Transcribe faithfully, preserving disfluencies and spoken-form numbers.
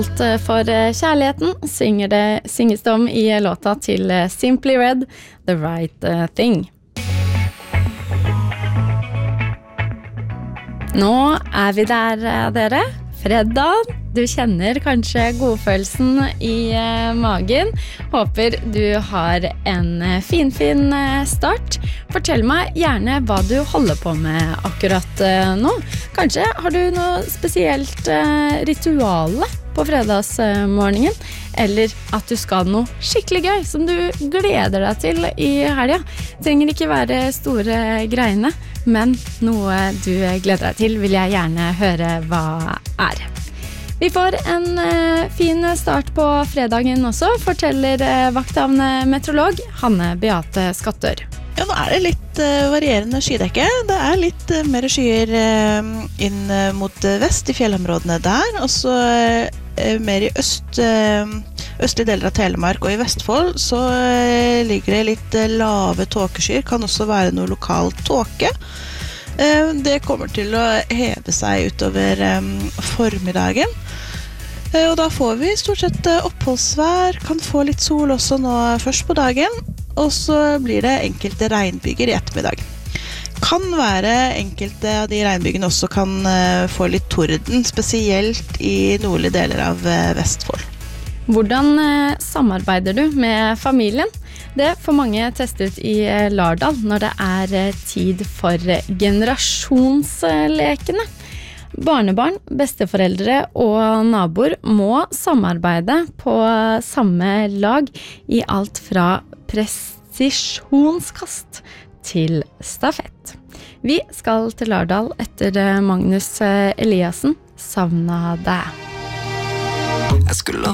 For kjærligheten synger det, synges det om i låta til Simply Red, The Right Thing. Nå er vi der, dere. Fredag. Du kjenner kanskje godfølelsen i magen. Håper du har en fin, fin start. Fortell meg gjerne hva du holder på med akkurat nå. Kanskje har du noe spesielt rituale på fredagsmorgenen, eller at du skal noe skikkelig gøy som du gleder deg til i helga. Trenger ikke være store greiene, men noe du gleder deg til vil jeg gjerne høre hva er. Vi får en uh, fin start på fredagen også, forteller uh, vakthavende meteorolog Hanne Beate Skattør. Ja, nå er det litt uh, varierende skydekke. Det er litt uh, mer skyer uh, inn uh, mot uh, vest i fjellområdene der, og så uh, mer i øst, uh, østlige deler av Telemark og i Vestfold så uh, ligger det litt uh, lave tåkeskyer, kan også være noe lokal tåke. Uh, det kommer til å heve seg utover um, formiddagen. Og da får vi stort sett oppholdsvær, kan få litt sol også nå først på dagen, og så blir det enkelte regnbyger i ettermiddag. Kan være enkelte av de regnbygene også kan få litt torden, spesielt i nordlige deler av Vestfold. Hvordan samarbeider du med familien? Det får mange testet i Lardal når det er tid for generasjonslekene. Barnebarn, besteforeldre og naboer må samarbeide på samme lag i alt fra presisjonskast til stafett. Vi skal til Lardal etter Magnus Eliassen, Savna deg. Jeg skulle